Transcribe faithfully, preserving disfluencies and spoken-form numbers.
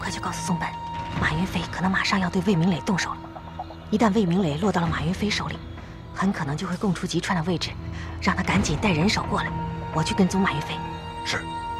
快去告诉宋本，马云飞可能马上要对魏明磊动手了。一旦魏明磊落到了马云飞手里，很可能就会供出吉川的位置，让他赶紧带人手过来。我去跟踪马云飞。 是。